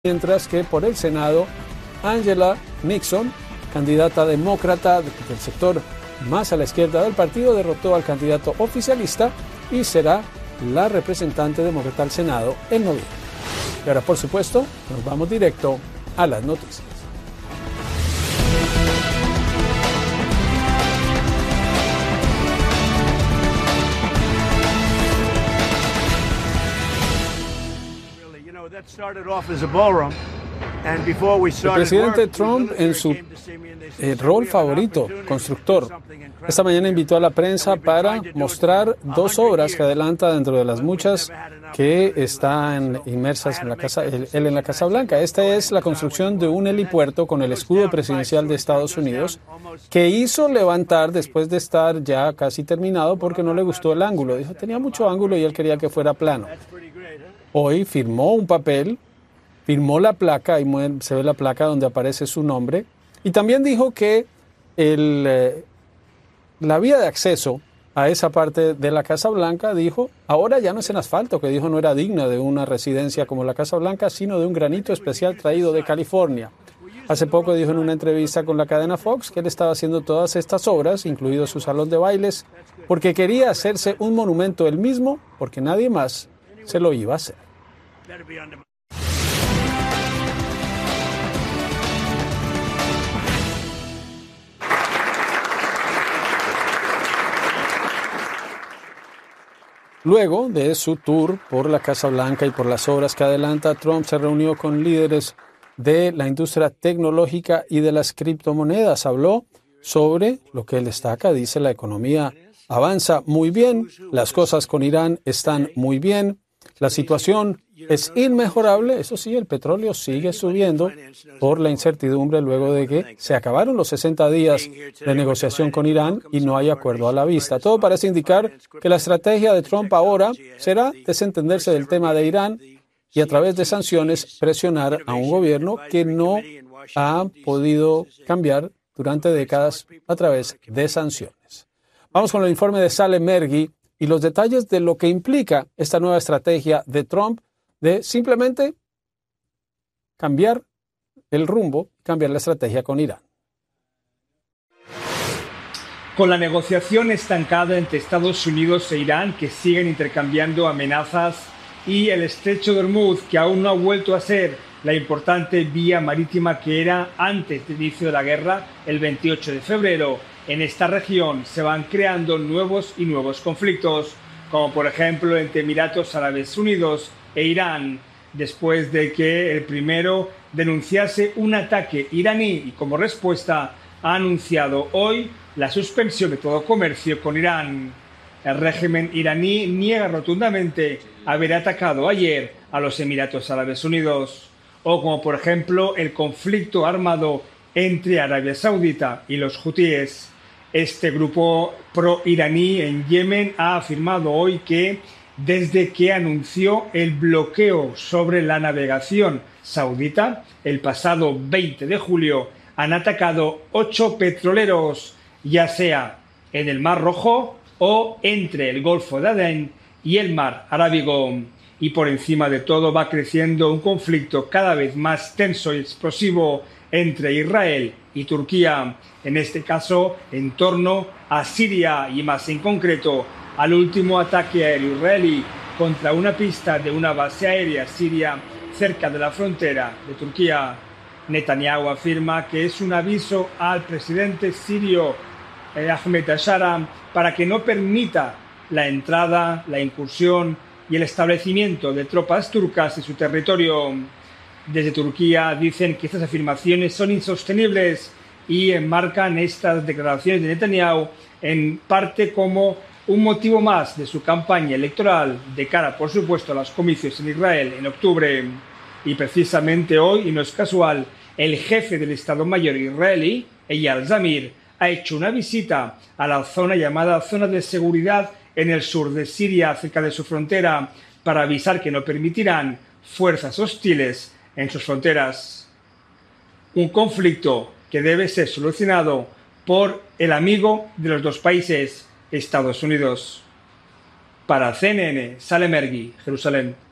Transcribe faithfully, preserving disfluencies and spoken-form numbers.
mientras que por el Senado, Angela Nixon, candidata demócrata del sector más a la izquierda del partido, derrotó al candidato oficialista y será la representante demócrata al Senado en noviembre. Y ahora, por supuesto, nos vamos directo a las noticias. El presidente Trump, en su eh, rol favorito, constructor, esta mañana invitó a la prensa para mostrar dos obras que adelanta dentro de las muchas que están inmersas en la casa, él, él en la Casa Blanca. Esta es la construcción de un helipuerto con el escudo presidencial de Estados Unidos que hizo levantar después de estar ya casi terminado porque no le gustó el ángulo. Dijo, tenía mucho ángulo y él quería que fuera plano. Hoy firmó un papel, firmó la placa, ahí se ve la placa donde aparece su nombre, y también dijo que el, eh, la vía de acceso a esa parte de la Casa Blanca, dijo, ahora ya no es en asfalto, que dijo no era digna de una residencia como la Casa Blanca, sino de un granito especial traído de California. Hace poco dijo en una entrevista con la cadena Fox que él estaba haciendo todas estas obras, incluido su salón de bailes, porque quería hacerse un monumento él mismo, porque nadie más se lo iba a hacer. Luego de su tour por la Casa Blanca y por las obras que adelanta, Trump se reunió con líderes de la industria tecnológica y de las criptomonedas. Habló sobre lo que él destaca, dice la economía avanza muy bien, las cosas con Irán están muy bien, la situación es inmejorable, eso sí, el petróleo sigue subiendo por la incertidumbre luego de que se acabaron los sesenta días de negociación con Irán y no hay acuerdo a la vista. Todo parece indicar que la estrategia de Trump ahora será desentenderse del tema de Irán y a través de sanciones presionar a un gobierno que no ha podido cambiar durante décadas a través de sanciones. Vamos con el informe de Saleh Mergui y los detalles de lo que implica esta nueva estrategia de Trump de simplemente cambiar el rumbo, cambiar la estrategia con Irán. Con la negociación estancada entre Estados Unidos e Irán, que siguen intercambiando amenazas, y el estrecho de Hormuz, que aún no ha vuelto a ser la importante vía marítima que era antes del inicio de la guerra, el veintiocho de febrero, en esta región se van creando nuevos y nuevos conflictos, como por ejemplo entre Emiratos Árabes Unidos e Irán, después de que el primero denunciase un ataque iraní y como respuesta ha anunciado hoy la suspensión de todo comercio con Irán. El régimen iraní niega rotundamente haber atacado ayer a los Emiratos Árabes Unidos, o como por ejemplo el conflicto armado entre Arabia Saudita y los hutíes. Este grupo pro-iraní en Yemen ha afirmado hoy que desde que anunció el bloqueo sobre la navegación saudita el pasado veinte de julio han atacado ocho petroleros, ya sea en el Mar Rojo o entre el Golfo de Adén y el Mar Arábigo. Y por encima de todo va creciendo un conflicto cada vez más tenso y explosivo entre Israel y Turquía, en este caso en torno a Siria y más en concreto al último ataque aéreo israelí contra una pista de una base aérea siria cerca de la frontera de Turquía. Netanyahu afirma que es un aviso al presidente sirio eh, Ahmed al-Shara para que no permita la entrada, la incursión y el establecimiento de tropas turcas en su territorio. Desde Turquía dicen que estas afirmaciones son insostenibles y enmarcan estas declaraciones de Netanyahu en parte como un motivo más de su campaña electoral de cara, por supuesto, a los comicios en Israel en octubre. Y precisamente hoy, y no es casual, el jefe del Estado Mayor israelí, Eyal Zamir, ha hecho una visita a la zona llamada Zona de Seguridad en el sur de Siria, cerca de su frontera, para avisar que no permitirán fuerzas hostiles en sus fronteras. Un conflicto que debe ser solucionado por el amigo de los dos países, Estados Unidos. Para C N N, Saleh Mergui, Jerusalén.